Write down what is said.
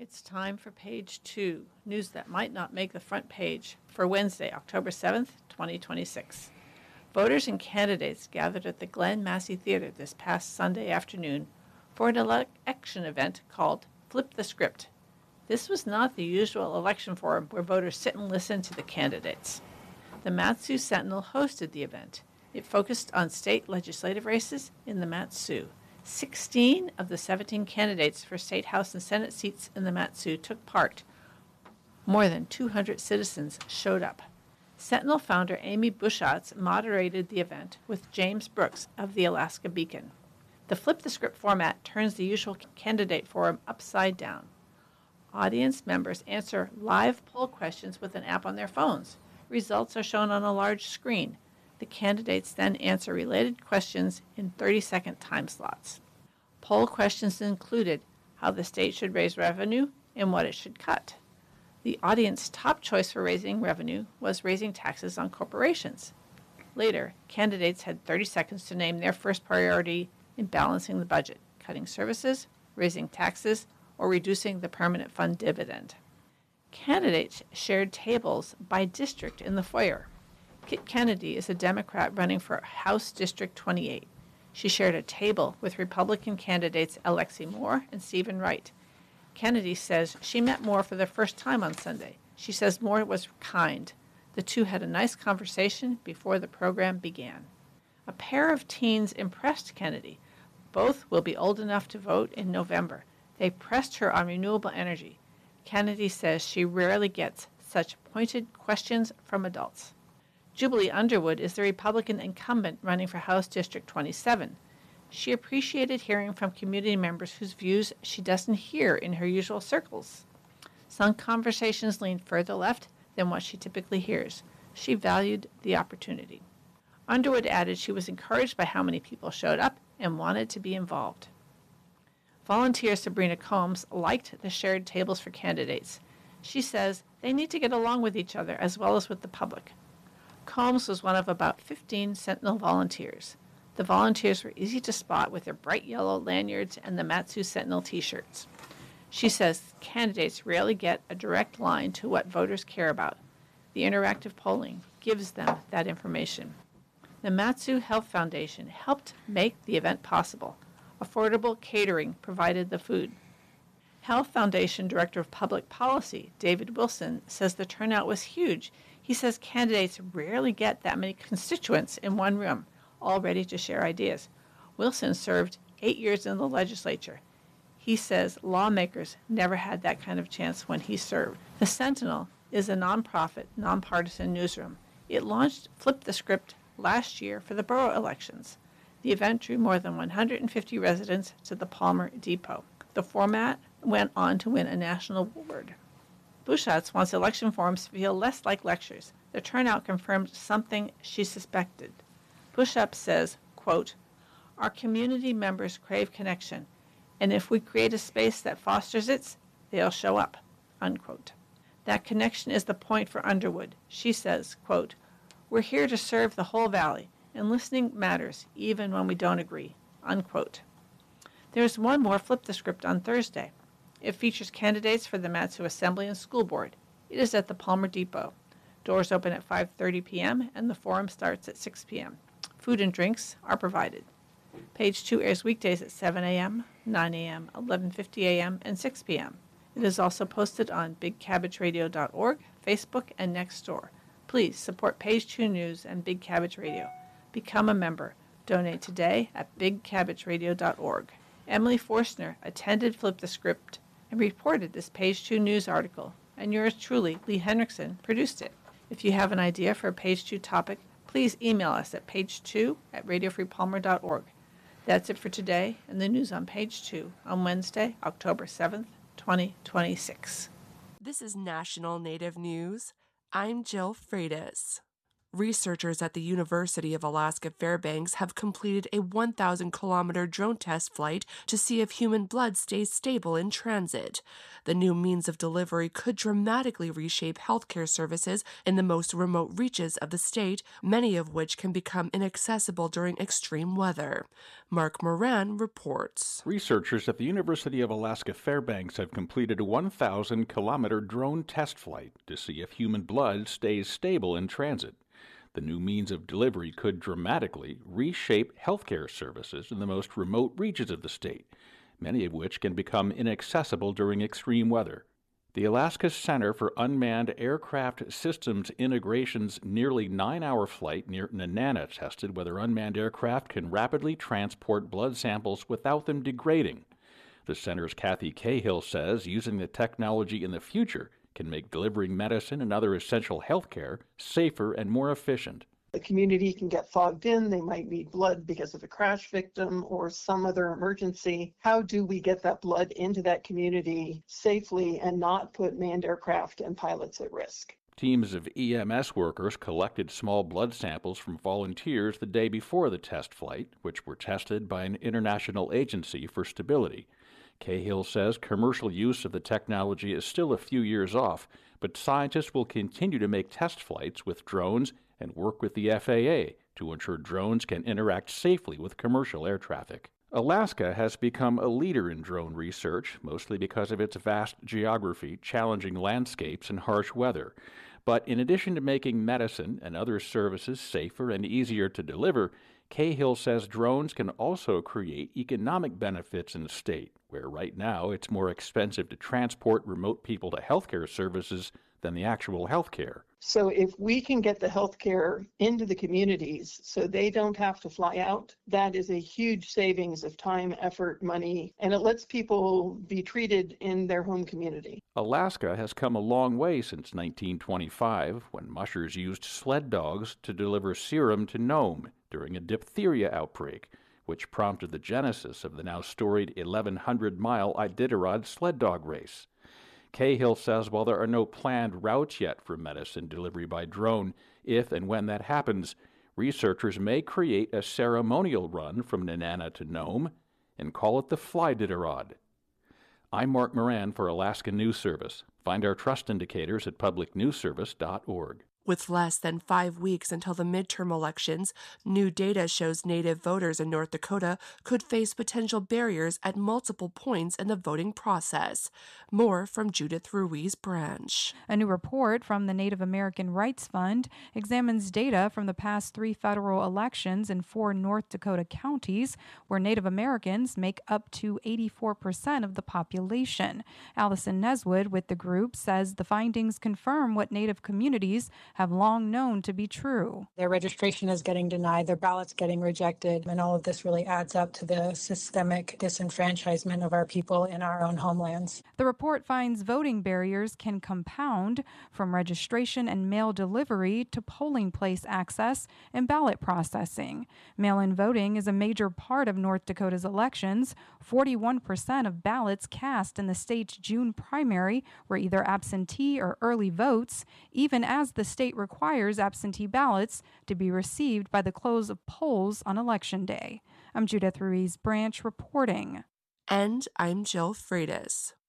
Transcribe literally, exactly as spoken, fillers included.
It's time for page two, news that might not make the front page, for Wednesday, October seventh, twenty twenty-six. Voters and candidates gathered at the Glenn Massey Theater this past Sunday afternoon for an election event called Flip the Script. This was not the usual election forum where voters sit and listen to the candidates. The Mat-Su Sentinel hosted the event. It focused on state legislative races in the Mat-Su. Sixteen of the seventeen candidates for state house and senate seats in the Mat-Su took part. More than two hundred citizens showed up. Sentinel founder Amy Buschatz moderated the event with James Brooks of the Alaska Beacon. The Flip the Script format turns the usual candidate forum upside down. Audience members answer live poll questions with an app on their phones. Results are shown on a large screen. The candidates then answer related questions in thirty-second time slots. Poll questions included how the state should raise revenue and what it should cut. The audience's top choice for raising revenue was raising taxes on corporations. Later, candidates had thirty seconds to name their first priority in balancing the budget, cutting services, raising taxes, or reducing the permanent fund dividend. Candidates shared tables by district in the foyer. Kit Kennedy is a Democrat running for House District twenty-eight. She shared a table with Republican candidates Alexi Moore and Stephen Wright. Kennedy says she met Moore for the first time on Sunday. She says Moore was kind. The two had a nice conversation before the program began. A pair of teens impressed Kennedy. Both will be old enough to vote in November. They pressed her on renewable energy. Kennedy says she rarely gets such pointed questions from adults. Jubilee Underwood is the Republican incumbent running for House District twenty-seven. She appreciated hearing from community members whose views she doesn't hear in her usual circles. Some conversations leaned further left than what she typically hears. She valued the opportunity. Underwood added she was encouraged by how many people showed up and wanted to be involved. Volunteer Sabrina Combs liked the shared tables for candidates. She says they need to get along with each other as well as with the public. Combs was one of about fifteen Sentinel volunteers. The volunteers were easy to spot with their bright yellow lanyards and the Mat-Su Sentinel t-shirts. She says candidates rarely get a direct line to what voters care about. The interactive polling gives them that information. The Mat-Su Health Foundation helped make the event possible. Affordable catering provided the food. Health Foundation Director of Public Policy, David Wilson, says the turnout was huge. He says candidates rarely get that many constituents in one room, all ready to share ideas. Wilson served eight years in the legislature. He says lawmakers never had that kind of chance when he served. The Sentinel is a nonprofit, nonpartisan newsroom. It launched Flip the Script last year for the borough elections. The event drew more than one hundred fifty residents to the Palmer Depot. The format went on to win a national award. Buschatz wants election forums to feel less like lectures. The turnout confirmed something she suspected. Buschatz says, quote, "Our community members crave connection, and if we create a space that fosters it, they'll show up," unquote. That connection is the point for Underwood. She says, quote, "We're here to serve the whole valley, and listening matters even when we don't agree," unquote. There's one more Flip the Script on Thursday. It features candidates for the Mat-Su Assembly and School Board. It is at the Palmer Depot. Doors open at five thirty p.m. and the forum starts at six p.m. Food and drinks are provided. Page two airs weekdays at seven a.m., nine a.m., eleven fifty a.m., and six p.m. It is also posted on big cabbage radio dot org, Facebook, and Nextdoor. Please support Page two News and Big Cabbage Radio. Become a member. Donate today at big cabbage radio dot org. Emily Forstner attended Flip the Script and reported this Page two News article, and yours truly, Lee Henriksen, produced it. If you have an idea for a Page two topic, please email us at page two at radio free palmer dot org. That's it for today and the news on Page two on Wednesday, October seventh, twenty twenty-six. This is National Native News. I'm Jill Freitas. Researchers at the University of Alaska Fairbanks have completed a one thousand kilometer drone test flight to see if human blood stays stable in transit. The new means of delivery could dramatically reshape healthcare services in the most remote reaches of the state, many of which can become inaccessible during extreme weather. Mark Moran reports. Researchers at the University of Alaska Fairbanks have completed a one thousand kilometer drone test flight to see if human blood stays stable in transit. The new means of delivery could dramatically reshape healthcare services in the most remote reaches of the state, many of which can become inaccessible during extreme weather. The Alaska Center for Unmanned Aircraft Systems Integration's nearly nine-hour flight near Nenana tested whether unmanned aircraft can rapidly transport blood samples without them degrading. The center's Kathy Cahill says using the technology in the future can make delivering medicine and other essential health care safer and more efficient. The community can get fogged in. They might need blood because of a crash victim or some other emergency. How do we get that blood into that community safely and not put manned aircraft and pilots at risk? Teams of E M S workers collected small blood samples from volunteers the day before the test flight, which were tested by an international agency for stability. Cahill says commercial use of the technology is still a few years off, but scientists will continue to make test flights with drones and work with the F A A to ensure drones can interact safely with commercial air traffic. Alaska has become a leader in drone research, mostly because of its vast geography, challenging landscapes, and harsh weather. But in addition to making medicine and other services safer and easier to deliver, Cahill says drones can also create economic benefits in the state, where right now it's more expensive to transport remote people to healthcare services than the actual healthcare. So if we can get the healthcare into the communities so they don't have to fly out, that is a huge savings of time, effort, money, and it lets people be treated in their home community. Alaska has come a long way since nineteen twenty-five, when mushers used sled dogs to deliver serum to Nome during a diphtheria outbreak, which prompted the genesis of the now storied eleven hundred mile Iditarod sled dog race. Cahill says while there are no planned routes yet for medicine delivery by drone, if and when that happens, researchers may create a ceremonial run from Nenana to Nome and call it the Fly-Ditarod. I'm Mark Moran for Alaska News Service. Find our trust indicators at public news service dot org. With less than five weeks until the midterm elections, new data shows Native voters in North Dakota could face potential barriers at multiple points in the voting process. More from Judith Ruiz Branch. A new report from the Native American Rights Fund examines data from the past three federal elections in four North Dakota counties, where Native Americans make up to eighty-four percent of the population. Allison Neswood with the group says the findings confirm what Native communities have long known to be true. Their registration is getting denied, their ballots getting rejected, and all of this really adds up to the systemic disenfranchisement of our people in our own homelands. The report finds voting barriers can compound from registration and mail delivery to polling place access and ballot processing. Mail-in voting is a major part of North Dakota's elections. forty-one percent of ballots cast in the state's June primary were either absentee or early votes, even as the state requires absentee ballots to be received by the close of polls on Election Day. I'm Judith Ruiz Branch reporting. And I'm Jill Freitas.